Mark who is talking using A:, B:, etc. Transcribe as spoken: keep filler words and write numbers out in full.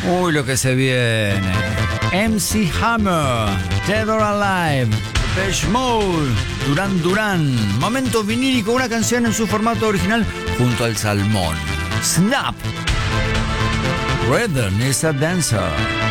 A: Uy, lo que se viene. M C Hammer, Dead or Alive, Depeche Mode, Duran Duran. Momento vinílico, una canción en su formato original junto al Salmón. Snap. Rhythm is a dancer.